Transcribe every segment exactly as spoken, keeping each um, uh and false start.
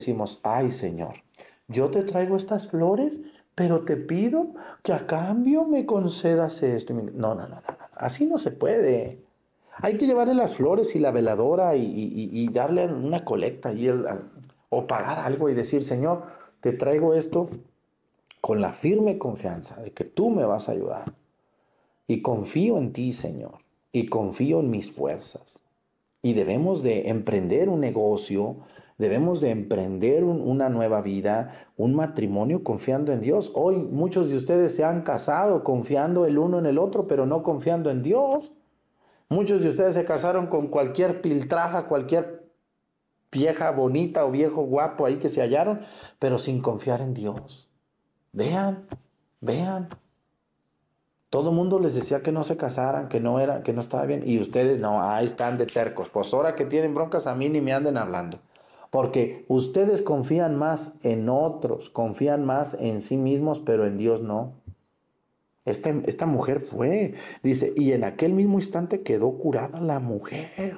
decimos, ay Señor, yo te traigo estas flores, pero te pido que a cambio me concedas esto. No, no, no, no, no. Así no se puede. Hay que llevarle las flores y la veladora y, y- y darle una colecta y el- o pagar algo y decir, Señor, te traigo esto con la firme confianza de que tú me vas a ayudar. Y confío en ti, Señor, y confío en mis fuerzas. Y debemos de emprender un negocio, debemos de emprender un- una nueva vida, un matrimonio confiando en Dios. Hoy muchos de ustedes se han casado confiando el uno en el otro, pero no confiando en Dios. Muchos de ustedes se casaron con cualquier piltrafa, cualquier vieja bonita o viejo guapo ahí que se hallaron, pero sin confiar en Dios. Vean, vean. Todo el mundo les decía que no se casaran, que no era, que no estaba bien. Y ustedes no, ahí están de tercos. Pues ahora que tienen broncas a mí ni me anden hablando. Porque ustedes confían más en otros, confían más en sí mismos, pero en Dios no. Esta, esta mujer fue, dice, y en aquel mismo instante quedó curada la mujer.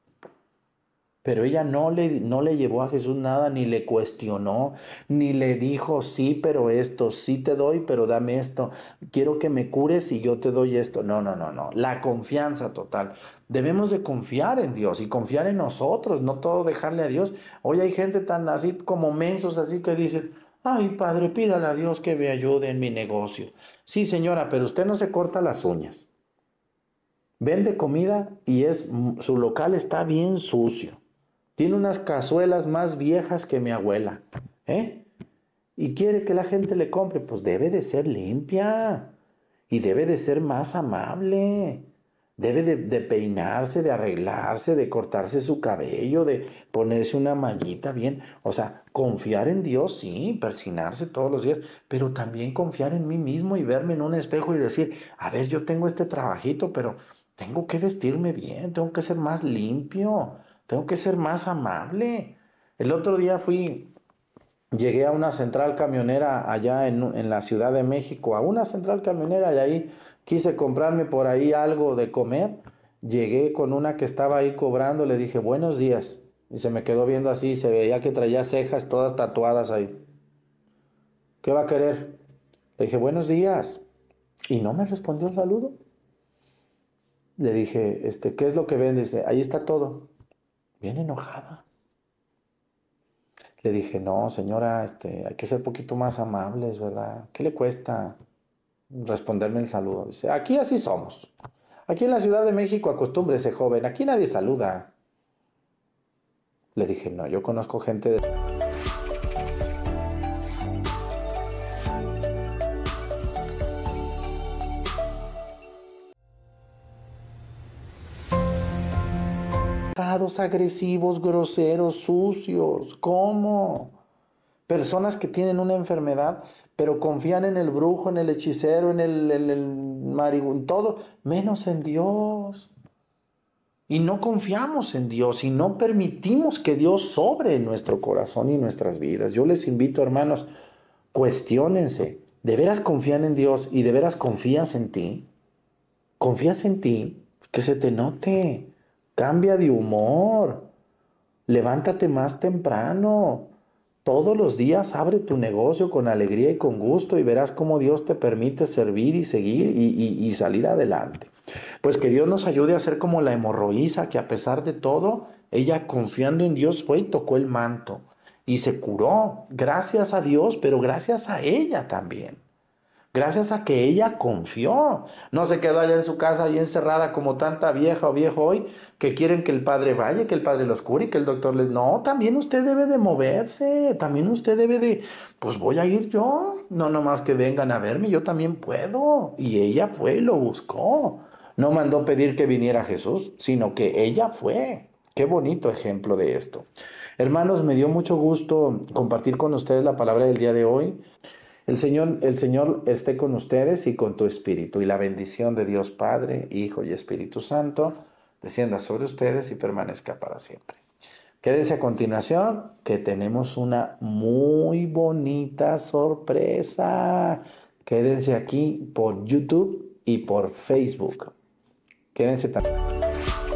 Pero ella no le, no le llevó a Jesús nada, ni le cuestionó, ni le dijo, sí, pero esto, sí te doy, pero dame esto. Quiero que me cures y yo te doy esto. No, no, no, no. La confianza total. Debemos de confiar en Dios y confiar en nosotros, no todo dejarle a Dios. Hoy hay gente tan así como mensos, así que dicen, ay, padre, pídale a Dios que me ayude en mi negocio. Sí, señora, pero usted no se corta las uñas. Vende comida y es, su local está bien sucio. Tiene unas cazuelas más viejas que mi abuela, ¿eh? Y quiere que la gente le compre, pues debe de ser limpia y debe de ser más amable. Debe de, de peinarse, de arreglarse, de cortarse su cabello, de ponerse una mallita bien. O sea, confiar en Dios, sí, persinarse todos los días, pero también confiar en mí mismo y verme en un espejo y decir, a ver, yo tengo este trabajito, pero tengo que vestirme bien, tengo que ser más limpio, tengo que ser más amable. El otro día fui, llegué a una central camionera allá en, en la Ciudad de México, a una central camionera y ahí quise comprarme por ahí algo de comer. Llegué con una que estaba ahí cobrando, le dije buenos días y se me quedó viendo así, se veía que traía cejas todas tatuadas ahí. ¿Qué va a querer? Le dije buenos días y no me respondió el saludo. Le dije, este, ¿qué es lo que vende? Dice, ahí está todo. Bien enojada. Le dije, no, señora, este, hay que ser un poquito más amables, ¿verdad? ¿Qué le cuesta responderme el saludo? Dice, aquí así somos. Aquí en la Ciudad de México acostúmbrese, joven, aquí nadie saluda. Le dije, no, yo conozco gente de... agresivos, groseros, sucios. ¿Cómo? Personas que tienen una enfermedad, pero confían en el brujo, en el hechicero, en el, en el marihuana, en todo, menos en Dios. Y no confiamos en Dios y no permitimos que Dios sobre en nuestro corazón y nuestras vidas. Yo les invito, hermanos, cuestiónense. ¿De veras confían en Dios y de veras confías en ti? ¿Confías en ti? Que se te note. Cambia de humor. Levántate más temprano. Todos los días abre tu negocio con alegría y con gusto y verás cómo Dios te permite servir y seguir y, y, y salir adelante. Pues que Dios nos ayude a ser como la hemorroísa que a pesar de todo, ella confiando en Dios fue y tocó el manto y se curó. Gracias a Dios, pero gracias a ella también. Gracias a que ella confió. No se quedó allá en su casa ahí encerrada como tanta vieja o viejo hoy que quieren que el padre vaya, que el padre los cure y que el doctor les... No, también usted debe de moverse. También usted debe de... Pues voy a ir yo. No nomás que vengan a verme, yo también puedo. Y ella fue y lo buscó. No mandó pedir que viniera Jesús, sino que ella fue. Qué bonito ejemplo de esto. Hermanos, me dio mucho gusto compartir con ustedes la palabra del día de hoy. El Señor, el Señor esté con ustedes y con tu espíritu, y la bendición de Dios Padre, Hijo y Espíritu Santo descienda sobre ustedes y permanezca para siempre. Quédense a continuación, que tenemos una muy bonita sorpresa. Quédense aquí por YouTube y por Facebook. Quédense también.